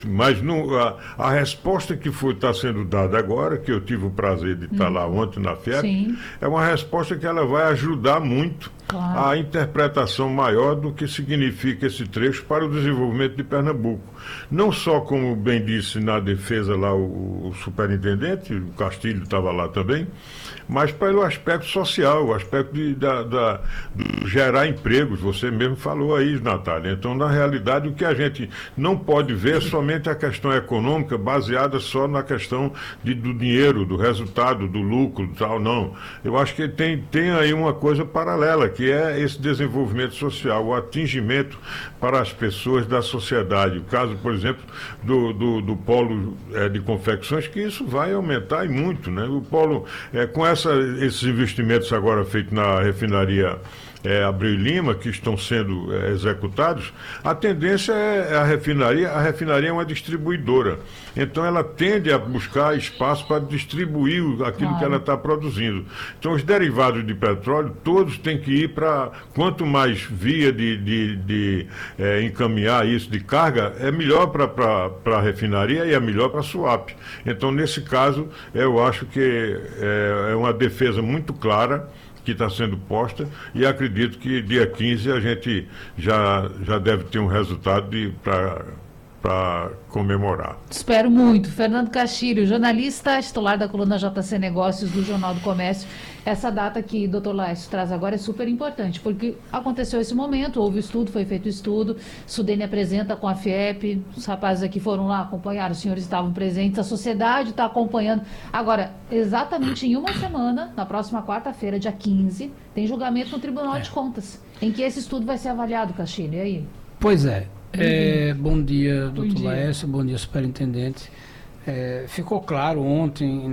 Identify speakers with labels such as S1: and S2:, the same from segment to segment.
S1: Mas a resposta que está sendo dada agora, que eu tive o prazer de estar lá ontem na FIEP,
S2: Sim,
S1: é uma resposta que ela vai ajudar muito
S2: claro.
S1: a interpretação maior do que significa esse trecho para o desenvolvimento de Pernambuco. Não só, como bem disse na defesa lá o superintendente, o Castilho estava lá também, mas pelo aspecto social, o aspecto de gerar empregos. Você mesmo falou aí, Natália. Então, na realidade, o que a gente não pode ver é somente a questão econômica baseada só na questão do dinheiro, do resultado, do lucro, tal, não. Eu acho que tem aí uma coisa paralela, que é esse desenvolvimento social, o atingimento para as pessoas da sociedade. O caso, por exemplo, do polo de confecções, que isso vai aumentar e muito, né? O polo, com esses investimentos agora feitos na refinaria Abreu e Lima, que estão sendo executados, a tendência é a refinaria é uma distribuidora. Então ela tende a buscar espaço para distribuir aquilo que ela está produzindo. Então os derivados de petróleo, todos têm que ir para, quanto mais via de encaminhar isso de carga, é melhor para a refinaria e é melhor para a SUAP. Então nesse caso, eu acho que é uma defesa muito clara que está sendo posta, e acredito que dia 15 a gente já deve ter um resultado para comemorar.
S2: Espero muito. Fernando Castilho, jornalista titular da coluna JC Negócios do Jornal do Comércio. Essa data que o doutor Laércio traz agora é super importante, porque aconteceu esse momento, houve estudo, foi feito estudo, Sudene apresenta com a FIEP, os rapazes aqui foram lá acompanhar, os senhores estavam presentes, a sociedade está acompanhando. Agora, exatamente em uma semana, na próxima quarta-feira, dia 15, tem julgamento no Tribunal de Contas, em que esse estudo vai ser avaliado, Castilho, e aí?
S3: Pois é. Bom dia, doutor Laércio, bom dia, superintendente. Ficou claro ontem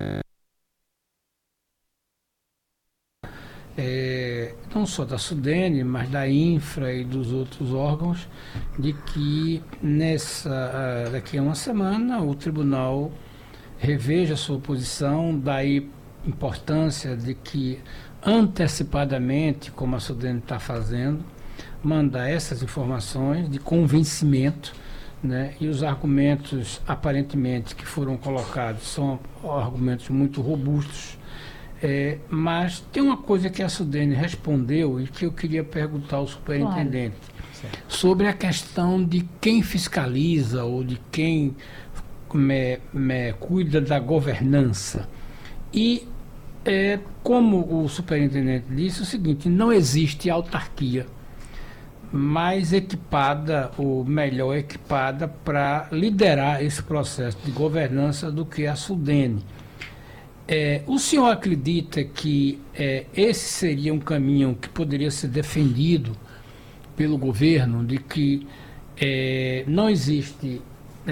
S3: não só da Sudene, mas da Infra e dos outros órgãos, de que daqui a uma semana o tribunal reveja a sua posição, daí importância de que antecipadamente, como a Sudene está fazendo, mandar essas informações de convencimento, né? E os argumentos aparentemente que foram colocados são argumentos muito robustos, mas tem uma coisa que a Sudene respondeu e que eu queria perguntar ao superintendente, sobre a questão de quem fiscaliza ou de quem cuida da governança. E como o superintendente disse, o seguinte: não existe autarquia mais equipada ou melhor equipada para liderar esse processo de governança do que a Sudene. O senhor acredita que esse seria um caminho que poderia ser defendido pelo governo, de que não existe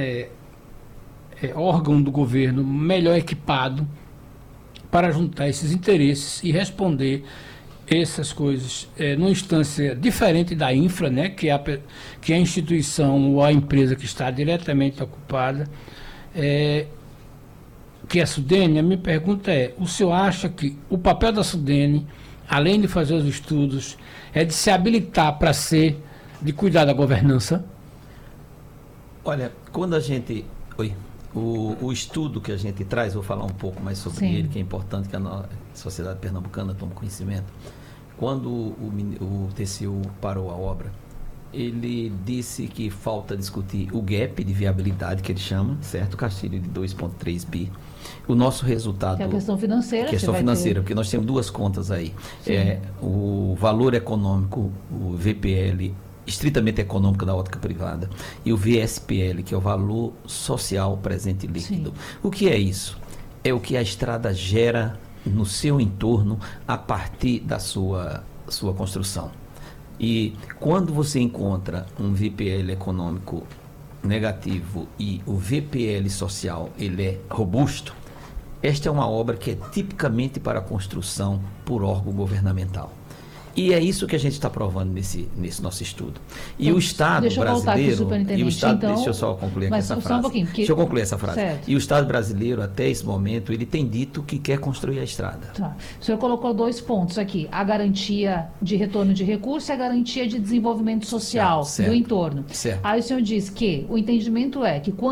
S3: órgão do governo melhor equipado para juntar esses interesses e responder essas coisas numa instância diferente da Infra, né, que é a instituição ou a empresa que está diretamente ocupada, que é a Sudene? A minha pergunta o senhor acha que o papel da Sudene, além de fazer os estudos, é de se habilitar para de cuidar da governança?
S4: Olha, quando a gente... O estudo que a gente traz, vou falar um pouco mais sobre ele, que é importante que a sociedade pernambucana tome conhecimento. Quando o TCU parou a obra, ele disse que falta discutir o gap de viabilidade, que ele chama, certo? Castilho de 2,3 bi. O nosso resultado... Que
S2: é a questão financeira.
S4: Questão financeira, porque nós temos duas contas aí. O valor econômico, o VPL, estritamente econômico da ótica privada, e o VSPL, que é o valor social presente líquido. Sim. O que é isso? É o que a estrada gera no seu entorno a partir da sua construção. E quando você encontra um VPL econômico negativo e o VPL social ele é robusto, esta é uma obra que é tipicamente para construção por órgão governamental. E é isso que a gente está provando nesse nosso estudo. E
S2: Então,
S4: o Estado
S2: deixa eu voltar aqui,
S4: brasileiro...
S2: superintendente.
S4: E o Estado,
S2: Então,
S4: deixa eu só concluir aqui
S2: mas
S4: essa
S2: só um
S4: frase.
S2: pouquinho, porque-
S4: Deixa eu concluir essa frase.
S2: Certo.
S4: E o Estado brasileiro, até esse momento, ele tem dito que quer construir a estrada.
S2: Tá. O senhor colocou 2 pontos aqui: a garantia de retorno de recurso e a garantia de desenvolvimento social
S4: Certo.
S2: do entorno.
S4: Certo.
S2: Aí o senhor diz que o entendimento é que